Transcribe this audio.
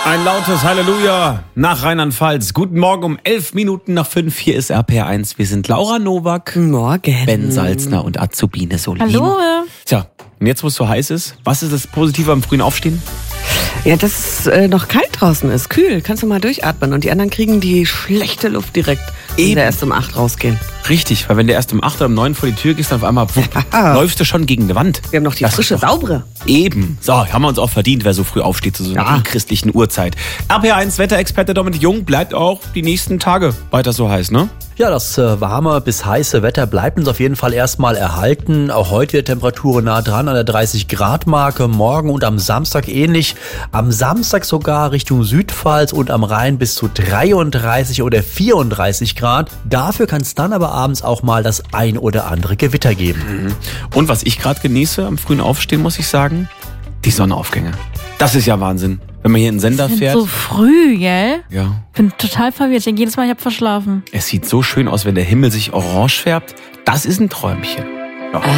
Ein lautes Halleluja nach Rheinland-Pfalz. Guten Morgen um 11 Minuten nach 5. Hier ist RPR1. Wir sind Laura Nowak, Morgen. Ben Salzner und Azubine Solin. Hallo. Tja, und jetzt, wo es so heiß ist, was ist das Positive am frühen Aufstehen? Ja, dass es noch kalt draußen ist. Kühl. Kannst du mal durchatmen. Und die anderen kriegen die schlechte Luft direkt, wenn wir erst um 8 rausgehen. Richtig, weil wenn du erst um 8 oder um 9 vor die Tür gehst, dann auf einmal läufst du schon gegen die Wand. Wir haben noch die frische, saubere. Eben. So, haben wir uns auch verdient, wer so früh aufsteht zu so einer christlichen Uhrzeit. RPR1 Wetterexperte Dominik Jung bleibt auch die nächsten Tage weiter so heiß, ne? Ja, das warme bis heiße Wetter bleibt uns auf jeden Fall erstmal erhalten. Auch heute wird Temperatur nah dran an der 30-Grad-Marke. Morgen und am Samstag ähnlich. Am Samstag sogar Richtung Südpfalz und am Rhein bis zu 33 oder 34 Grad. Dafür kann es dann aber abends auch mal das ein oder andere Gewitter geben. Und was ich gerade genieße am frühen Aufstehen, muss ich sagen, die Sonnenaufgänge. Das ist ja Wahnsinn. Wenn man hier in den Sender fährt. So früh, gell? Ja. Bin total verwirrt. Ich denke jedes Mal, ich habe verschlafen. Es sieht so schön aus, wenn der Himmel sich orange färbt. Das ist ein Träumchen. Ja.